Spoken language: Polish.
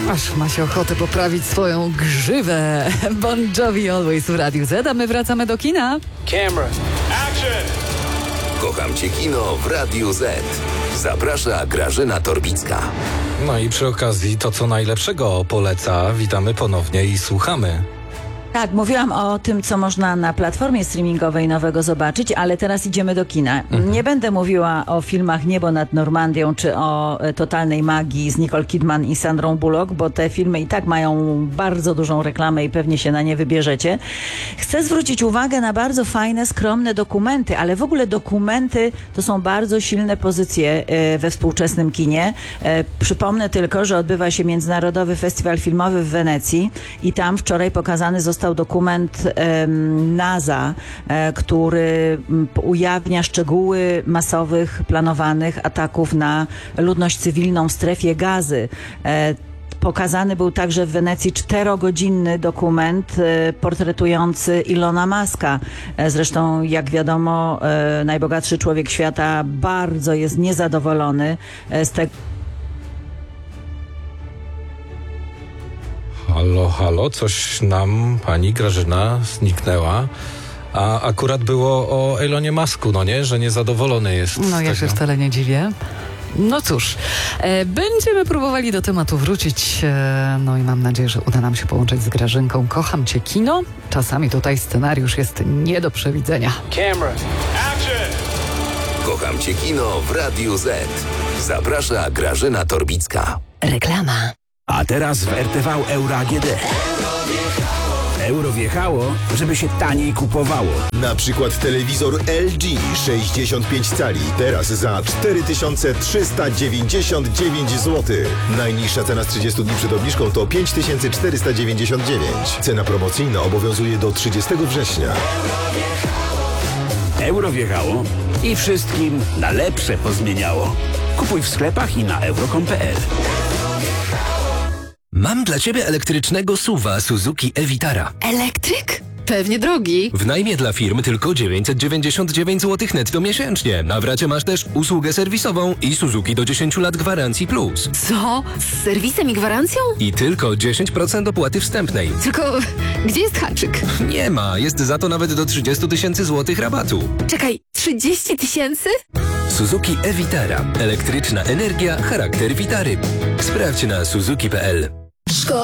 Aż ma się ochotę poprawić swoją grzywę. Bon Jovi Always w Radiu Z, a my wracamy do kina. Camera. Action! Kocham Cię kino w Radiu Z. Zaprasza Grażyna Torbicka. No i przy okazji to, co najlepszego poleca, witamy ponownie i słuchamy. Tak, mówiłam o tym, co można na platformie streamingowej nowego zobaczyć, ale teraz idziemy do kina. Nie będę mówiła o filmach Niebo nad Normandią, czy o Totalnej Magii z Nicole Kidman i Sandrą Bullock, bo te filmy i tak mają bardzo dużą reklamę i pewnie się na nie wybierzecie. Chcę zwrócić uwagę na bardzo fajne, skromne dokumenty, ale w ogóle dokumenty to są bardzo silne pozycje we współczesnym kinie. Przypomnę tylko, że odbywa się Międzynarodowy Festiwal Filmowy w Wenecji i tam wczoraj pokazany został dokument NASA, który ujawnia szczegóły masowych, planowanych ataków na ludność cywilną w strefie Gazy. Pokazany był także w Wenecji 4-godzinny dokument portretujący Ilona Muska. Zresztą, jak wiadomo, najbogatszy człowiek świata bardzo jest niezadowolony z tego. Halo, coś nam pani Grażyna zniknęła. A akurat było o Elonie Musku, no nie? Że niezadowolony jest z No ja się tego. wcale nie dziwię. No cóż, będziemy próbowali do tematu wrócić, no i mam nadzieję, że uda nam się połączyć z Grażynką. Kocham Cię kino. Czasami tutaj scenariusz jest nie do przewidzenia. Camera. Action! Kocham Cię kino w Radiu Z. Zaprasza Grażyna Torbicka. Reklama. A teraz w RTV Euro AGD. Euro wjechało, żeby się taniej kupowało. Na przykład telewizor LG 65 cali. Teraz za 4399 zł. Najniższa cena z 30 dni przed obniżką to 5499. Cena promocyjna obowiązuje do 30 września. Euro wjechało i wszystkim na lepsze pozmieniało. Kupuj w sklepach i na euro.com.pl. Mam dla Ciebie elektrycznego SUV-a Suzuki e-Vitara. Elektryk? Pewnie drogi. W najmie dla firm tylko 999 zł netto miesięcznie. Na wracie masz też usługę serwisową i Suzuki do 10 lat gwarancji plus. Co? Z serwisem i gwarancją? I tylko 10% opłaty wstępnej. Tylko gdzie jest haczyk? Nie ma, jest za to nawet do 30 000 złotych rabatu. Czekaj, 30 000? Suzuki e-Vitara. Elektryczna energia, charakter Vitary. Sprawdź na suzuki.pl.